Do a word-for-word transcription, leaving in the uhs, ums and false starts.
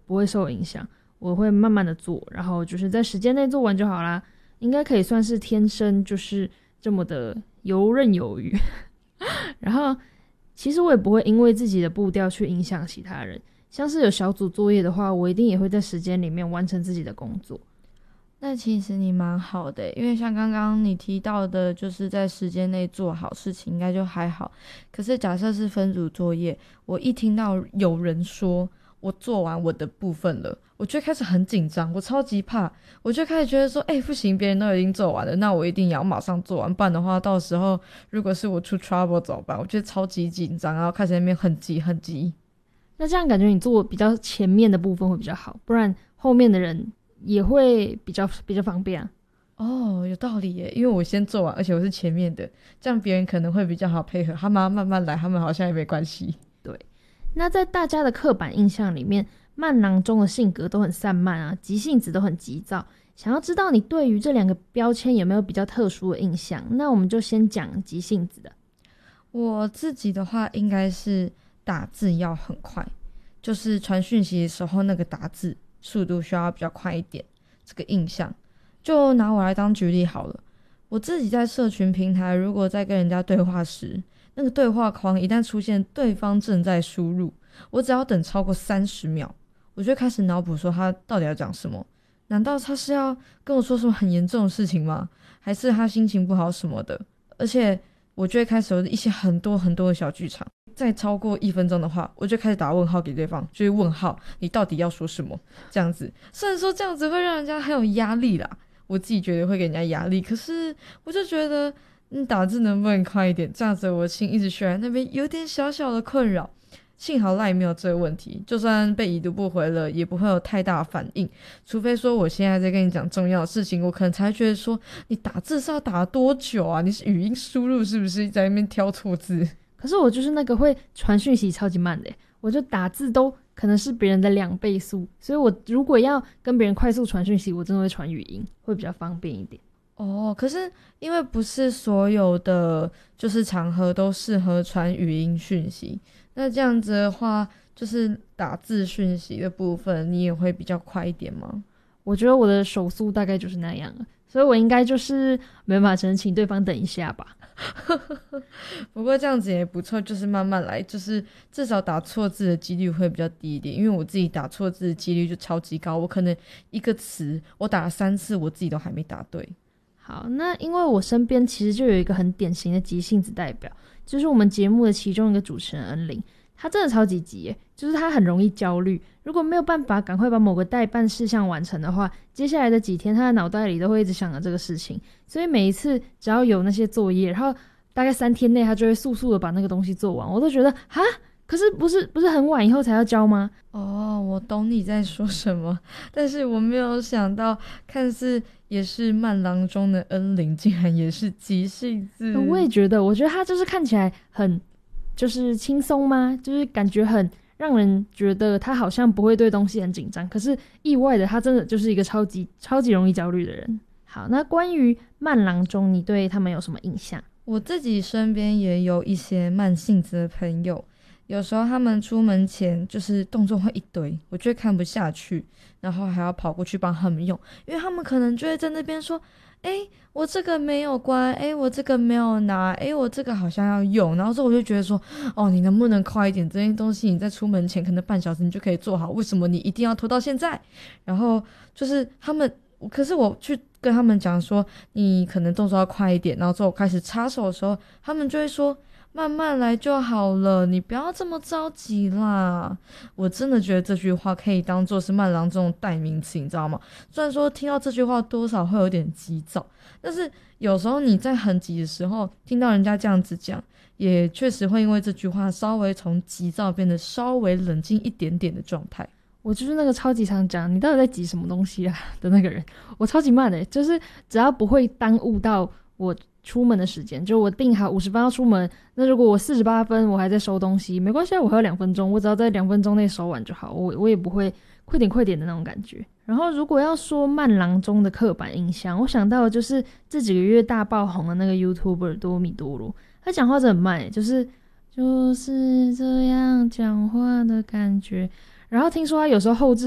不会受影响，我会慢慢的做，然后就是在时间内做完就好啦，应该可以算是天生就是这么的游刃有余。然后其实我也不会因为自己的步调去影响其他人，像是有小组作业的话，我一定也会在时间里面完成自己的工作。 那其实你蛮好的，因为像刚刚你提到的，就是在时间内做好事情应该就还好。可是假设是分组作业，我一听到有人说我做完我的部分了，我就开始很紧张，我超级怕，我就开始觉得说，哎、欸，不行，别人都已经做完了，那我一定要马上做完，不然的话，到时候如果是我出 trouble 怎么办？我觉得超级紧张，然后开始在那边很急很急。 那这样感觉你做比较前面的部分会比较好，不然后面的人也会比较比较方便啊。 哦，有道理耶，因为我先做完，而且我是前面的，这样别人可能会比较好配合，他们要慢慢来，他们好像也没关系。 对，那在大家的刻板印象里面，慢郎中的性格都很散漫啊，急性子都很急躁。想要知道你对于这两个标签有没有比较特殊的印象，那我们就先讲急性子的。 我自己的话应该是打字要很快，就是传讯息的时候那个打字速度需要比较快一点，这个印象。就拿我来当举例好了，我自己在社群平台如果在跟人家对话时，那个对话框一旦出现对方正在输入，我只要等超过三十秒，我就开始脑补说他到底要讲什么，难道他是要跟我说什么很严重的事情吗？还是他心情不好什么的？而且我就会开始有一些很多很多的小剧场，再超过一分钟的话，我就开始打问号给对方，就是问号你到底要说什么，这样子。虽然说这样子会让人家很有压力啦，我自己觉得会给人家压力，可是我就觉得嗯，打字能不能快一点，这样子我心一直悬在那边有点小小的困扰。幸好赖没有这个问题，就算被已读不回了也不会有太大的反应，除非说我现在在跟你讲重要的事情，我可能才觉得说你打字是要打多久啊，你是语音输入是不是在那边挑错字。 可是我就是那个会传讯息超级慢的，我就打字都可能是别人的两倍速，所以我如果要跟别人快速传讯息，我真的会传语音，会比较方便一点。 哦，可是因为不是所有的就是场合都适合传语音讯息，那这样子的话就是打字讯息的部分你也会比较快一点吗？ 我觉得我的手速大概就是那样了，所以我应该就是没办法，只能请对方等一下吧。 不过这样子也不错，就是慢慢来，就是至少打错字的几率会比较低一点，因为我自己打错字的几率就超级高，我可能一个词我打了三次我自己都还没打对。 好，那因为我身边其实就有一个很典型的急性子代表，就是我们节目的其中一个主持人恩玲，他真的超级急耶，就是他很容易焦虑，如果没有办法赶快把某个待办事项完成的话，接下来的几天他的脑袋里都会一直想着这个事情，所以每一次只要有那些作业，然后大概三天内他就会速速的把那个东西做完，我都觉得哈，可是不是不是很晚以后才要交吗？ 哦，我懂你在说什么，但是我没有想到看似也是慢郎中的恩玲竟然也是急性子。 我也觉得，我觉得他就是看起来很就是轻松吗，就是感觉很让人觉得他好像不会对东西很紧张，可是意外的他真的就是一个超级超级容易焦虑的人。好，那关于慢郎中你对他们有什么印象？ 我自己身边也有一些慢性子的朋友，有时候他们出门前就是动作会一堆，我就会看不下去，然后还要跑过去帮他们用，因为他们可能就会在那边说诶我这个没有关，诶我这个没有拿，诶我这个好像要用，然后之后我就觉得说哦你能不能快一点，这些东西你在出门前可能半小时你就可以做好，为什么你一定要拖到现在？然后就是他们，可是我去跟他们讲说你可能动作要快一点，然后之后我开始插手的时候，他们就会说慢慢来就好了，你不要这么着急啦。我真的觉得这句话可以当做是慢郎这种代名词，你知道吗？虽然说听到这句话多少会有点急躁，但是有时候你在很急的时候听到人家这样子讲，也确实会因为这句话稍微从急躁变得稍微冷静一点点的状态。 我就是那个超级常讲你到底在急什么东西啊的那个人，我超级慢的，就是只要不会耽误到我出门的时间，就我定好五十分要出门，那如果我四十八分我还在收东西，没关系，我还有两分钟，我只要在两分钟内收完就好，我我也不会快点快点的那种感觉。然后如果要说慢郎中的刻板印象，我想到的就是这几个月大爆红的那个 YouTuber 多米多罗，他讲话真的很慢，就是就是这样讲话的感觉。然后听说他有时候后置